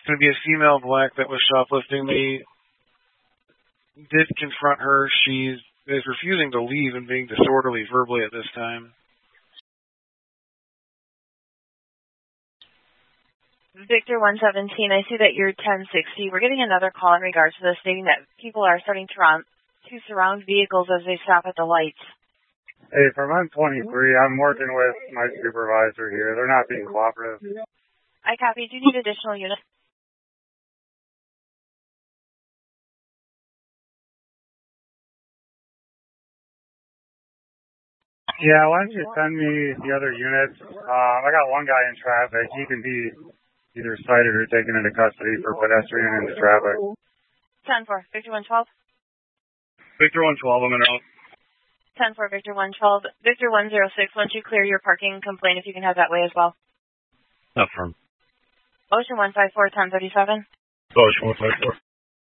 going to be a female black that was shoplifting. They did confront her. She is refusing to leave and being disorderly verbally at this time. Victor 117, I see that you're 1060. We're getting another call in regards to this, stating that people are starting to surround vehicles as they stop at the lights. Hey, from M23, I'm working with my supervisor here. They're not being cooperative. I copy. Do you need additional units? Yeah, why don't you send me the other units? I got one guy in traffic. He can be either cited or taken into custody for pedestrian into traffic. 10-4, Victor 112. Victor 112, I'm in out. 10-4, Victor 112. Victor 106, once you clear your parking complaint, if you can have that way as well. Affirm. Ocean 154, 1037. Ocean 154.